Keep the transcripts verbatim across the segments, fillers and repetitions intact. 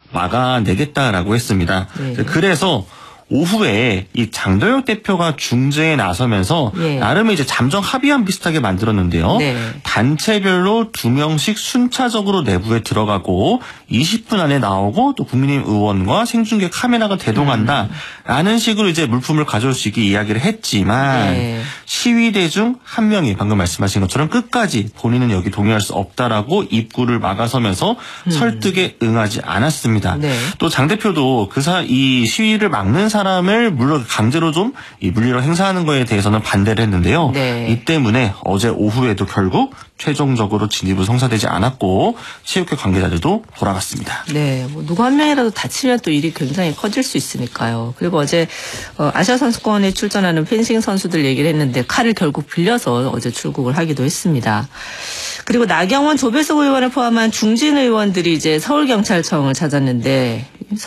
막아내겠다라고 했습니다. 네. 그래서 오후에 이 장도혁 대표가 중재에 나서면서 예. 나름의 이제 잠정 합의안 비슷하게 만들었는데요. 네. 단체별로 두 명씩 순차적으로 내부에 들어가고 이십 분 안에 나오고 또 국민의힘 의원과 생중계 카메라가 대동한다라는 음. 식으로 이제 물품을 가져올 수 있게 이야기를 했지만 네. 시위대 중 한 명이 방금 말씀하신 것처럼 끝까지 본인은 여기 동의할 수 없다라고 입구를 막아서면서 음. 설득에 응하지 않았습니다. 네. 또 장 대표도 그 사 이 시위를 막는 사람을 물론 강제로 좀 이 물리력 행사하는 거에 대해서는 반대를 했는데요. 네. 이 때문에 어제 오후에도 결국 최종적으로 진입은 성사되지 않았고 체육회 관계자들도 돌아갔습니다. 네, 뭐 누구 한 명이라도 다치면 또 일이 굉장히 커질 수 있으니까요. 그리고 어제 어, 아시아 선수권에 출전하는 펜싱 선수들 얘기를 했는데 칼을 결국 빌려서 어제 출국을 하기도 했습니다. 그리고 나경원, 조배석 의원을 포함한 중진 의원들이 이제 서울경찰청을 찾았는데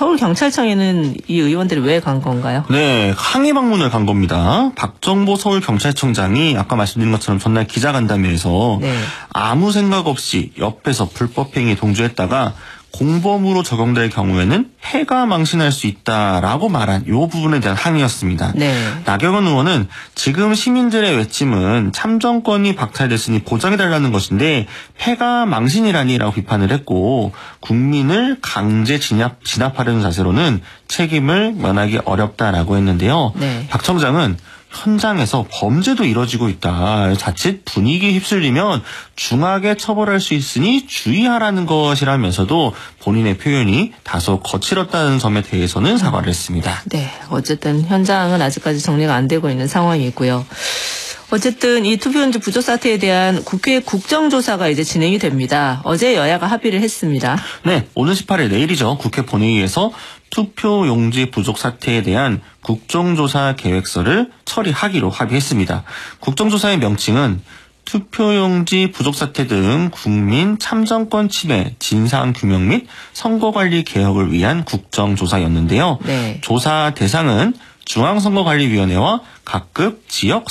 서울경찰청에는 이 의원들이 왜 간 건가요? 네, 항의 방문을 간 겁니다. 박정보 서울경찰청장이 아까 말씀드린 것처럼 전날 기자간담회에서 네. 아무 생각 없이 옆에서 불법행위 동조했다가 공범으로 적용될 경우에는 폐가 망신할 수 있다라고 말한 이 부분에 대한 항의였습니다. 네. 나경원 의원은 지금 시민들의 외침은 참정권이 박탈됐으니 보장해달라는 것인데 폐가 망신이라니라고 비판을 했고 국민을 강제 진압, 진압하려는 자세로는 책임을 면하기 어렵다라고 했는데요. 네. 박 청장은 현장에서 범죄도 이뤄지고 있다. 자칫 분위기에 휩쓸리면 중하게 처벌할 수 있으니 주의하라는 것이라면서도 본인의 표현이 다소 거칠었다는 점에 대해서는 사과를 했습니다. 네, 어쨌든 현장은 아직까지 정리가 안 되고 있는 상황이고요. 어쨌든 이 투표용지 부족 사태에 대한 국회 국정조사가 이제 진행이 됩니다. 어제 여야가 합의를 했습니다. 네, 오는 십팔 일 내일이죠. 국회 본회의에서 투표용지 부족 사태에 대한 국정조사 계획서를 처리하기로 합의했습니다. 국정조사의 명칭은 투표용지 부족 사태 등 국민 참정권 침해 진상규명 및 선거관리 개혁을 위한 국정조사였는데요. 네. 조사 대상은 중앙선거관리위원회와 각급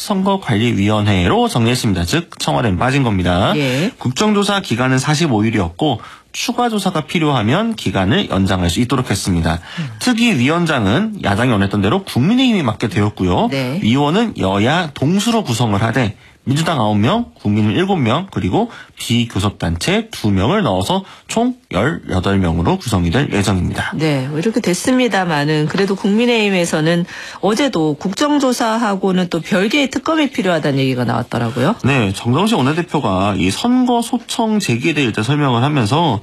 지역선거관리위원회로 정리했습니다. 즉 청와대는 빠진 겁니다. 예. 국정조사 기간은 사십오 일이었고 추가 조사가 필요하면 기간을 연장할 수 있도록 했습니다. 음. 특위위원장은 야당이 원했던 대로 국민의힘이 맡게 되었고요. 네. 위원은 여야 동수로 구성을 하되 민주당 아홉 명, 국민의힘 일곱 명, 그리고 비교섭단체 두 명을 넣어서 총 열여덟 명으로 구성이 될 예정입니다. 네, 이렇게 됐습니다만은 그래도 국민의힘에서는 어제도 국정조사하고는 또 별개의 특검이 필요하다는 얘기가 나왔더라고요. 네, 정정식 원내대표가 이 선거 소청 제기에 대해 일단 설명을 하면서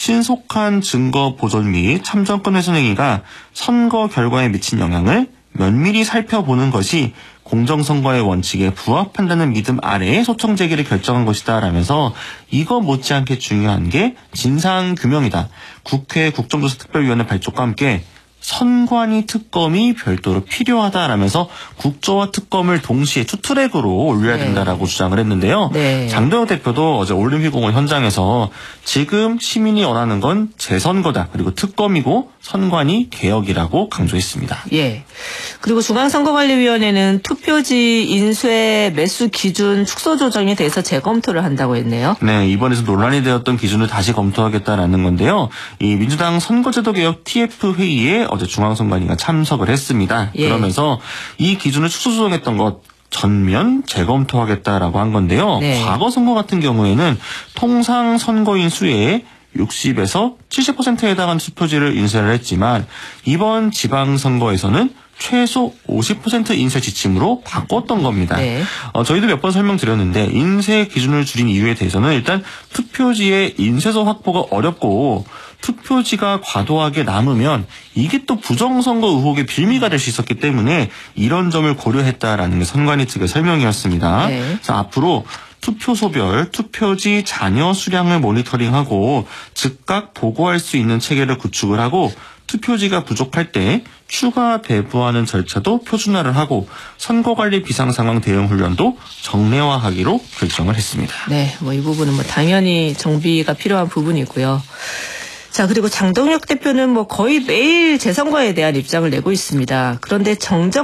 신속한 증거 보존 및 참정권 훼손 행위가 선거 결과에 미친 영향을 면밀히 살펴보는 것이 공정선거의 원칙에 부합한다는 믿음 아래에 소청 제기를 결정한 것이다 라면서 이거 못지않게 중요한 게 진상규명이다. 국회 국정조사 특별위원회 발족과 함께 선관위 특검이 별도로 필요하다라면서 국조와 특검을 동시에 투트랙으로 올려야 된다라고 네. 주장을 했는데요. 네. 장도혁 대표도 어제 올림픽공원 현장에서 지금 시민이 원하는 건 재선거다. 그리고 특검이고 선관위 개혁이라고 강조했습니다. 예. 그리고 중앙선거관리위원회는 투표지 인쇄 매수 기준 축소 조정에 대해서 재검토를 한다고 했네요. 네, 이번에서 논란이 되었던 기준을 다시 검토하겠다라는 건데요. 이 민주당 선거제도개혁 티에프 회의에 어제 중앙선관위가 참석을 했습니다. 예. 그러면서 이 기준을 축소 조정했던 것 전면 재검토하겠다라고 한 건데요. 네. 과거 선거 같은 경우에는 통상 선거인 수의 육십에서 칠십 퍼센트에 해당하는 투표지를 인쇄를 했지만 이번 지방선거에서는 최소 오십 퍼센트 인쇄 지침으로 바꿨던 겁니다. 네. 어, 저희도 몇 번 설명드렸는데 인쇄 기준을 줄인 이유에 대해서는 일단 투표지의 인쇄소 확보가 어렵고 투표지가 과도하게 남으면 이게 또 부정선거 의혹의 빌미가 될 수 있었기 때문에 이런 점을 고려했다라는 게 선관위 측의 설명이었습니다. 네. 그래서 앞으로 투표소별 투표지 잔여 수량을 모니터링하고 즉각 보고할 수 있는 체계를 구축을 하고 투표지가 부족할 때 추가 배부하는 절차도 표준화를 하고 선거관리 비상상황 대응 훈련도 정례화하기로 결정을 했습니다. 네, 뭐 이 부분은 뭐 당연히 정비가 필요한 부분이고요. 자, 그리고 장동혁 대표는 뭐 거의 매일 재선거에 대한 입장을 내고 있습니다. 그런데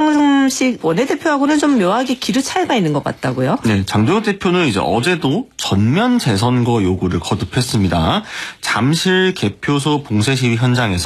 정정식 원내대표하고는 좀 묘하게 기류 차이가 있는 것 같다고요? 네, 장동혁 대표는 이제 어제도 전면 재선거 요구를 거듭했습니다. 잠실 개표소 봉쇄 시위 현장에서